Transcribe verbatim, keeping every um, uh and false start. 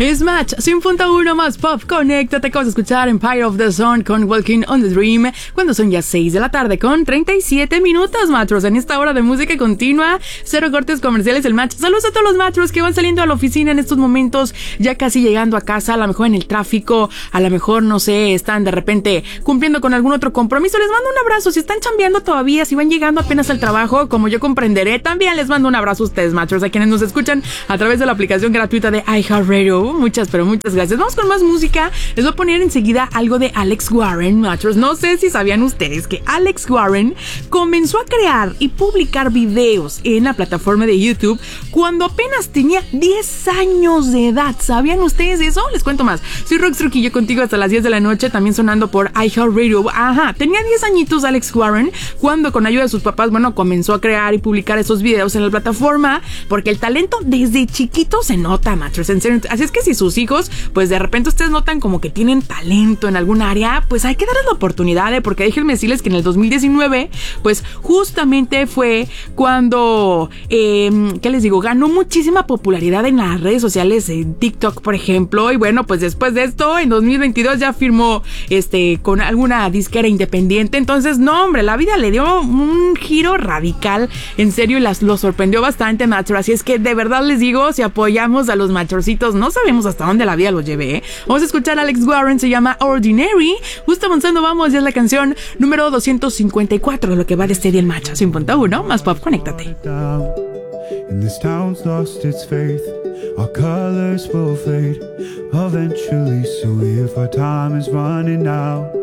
Es Match cien punto uno más pop. Conéctate, acabas de escuchar Empire of the Sun con Walking on the Dream, cuando son ya seis de la tarde con treinta y siete minutos, matros. En esta hora de música continua, cero cortes comerciales, el Match. Saludos a todos los matros que van saliendo a la oficina en estos momentos, ya casi llegando a casa, a lo mejor en el tráfico, a lo mejor, no sé, están de repente cumpliendo con algún otro compromiso. Les mando un abrazo. Si están chambeando todavía, si van llegando apenas al trabajo, como yo comprenderé, también les mando un abrazo a ustedes, matros, a quienes nos escuchan a través de la aplicación gratuita de iHeartRadio. Muchas, pero muchas gracias. Vamos con más música. Les voy a poner enseguida algo de Alex Warren, matros. No sé si sabían ustedes que Alex Warren comenzó a crear y publicar videos en la plataforma de YouTube cuando apenas tenía diez años de edad. ¿Sabían ustedes eso? Les cuento más. Soy Rox Trujillo contigo hasta las diez de la noche, también sonando por iHeartRadio. Ajá, tenía diez añitos Alex Warren cuando, con ayuda de sus papás, bueno, comenzó a crear y publicar esos videos en la plataforma, porque el talento desde chiquito se nota, matros, en serio. Así es que si sus hijos, pues de repente ustedes notan como que tienen talento en algún área, pues hay que darles la oportunidad, ¿eh? Porque déjenme decirles que en el dos mil diecinueve, pues justamente fue cuando, eh, ¿qué les digo? Ganó muchísima popularidad en las redes sociales, en TikTok, por ejemplo, y bueno, pues después de esto, en dos mil veintidós ya firmó, este, con alguna disquera independiente. Entonces, no, hombre, la vida le dio un giro radical, en serio, y las, lo sorprendió bastante, macho. Así es que de verdad les digo, si apoyamos a los machorcitos, no sabemos hasta dónde la vida los lleve, ¿eh? Vamos a escuchar a Alex Warren, se llama Ordinary. Justo avanzando, vamos, ya es la canción número doscientos cincuenta y cuatro, lo que va de este día en Match cien punto uno más pop. Conéctate. And this town's lost its faith. Our colors will fade eventually. So if our time is running out,